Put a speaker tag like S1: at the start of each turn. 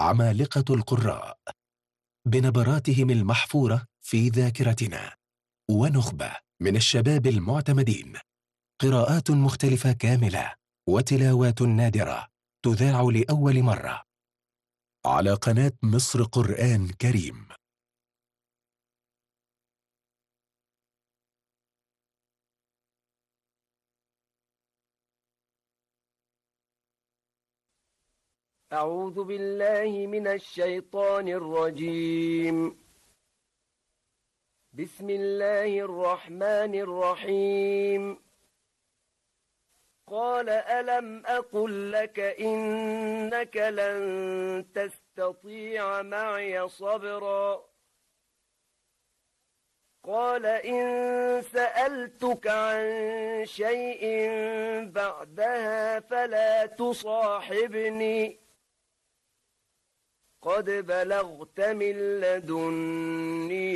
S1: عمالقة القراء بنبراتهم المحفورة في ذاكرتنا، ونخبة من الشباب المعتمدين، قراءات مختلفة كاملة وتلاوات نادرة تذاع لأول مرة على قناة مصر قرآن كريم.
S2: أعوذ بالله من الشيطان الرجيم. بسم الله الرحمن الرحيم. قال ألم أقل لك إنك لن تستطيع معي صبرا. قال إن سألتك عن شيء بعدها فلا تصاحبني، قد بلغت من لدني